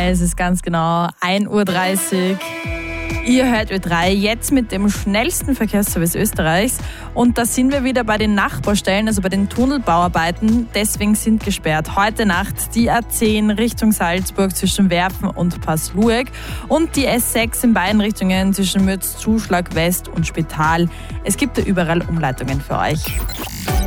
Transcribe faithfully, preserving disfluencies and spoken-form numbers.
Es ist ganz genau ein Uhr dreißig. Ihr hört Ö drei jetzt mit dem schnellsten Verkehrsservice Österreichs. Und da sind wir wieder bei den Nachbarstellen, also bei den Tunnelbauarbeiten. Deswegen sind gesperrt heute Nacht die A zehn Richtung Salzburg zwischen Werfen und Passlueg und die S sechs in beiden Richtungen zwischen Mütz, Zuschlag West und Spital. Es gibt da überall Umleitungen für euch.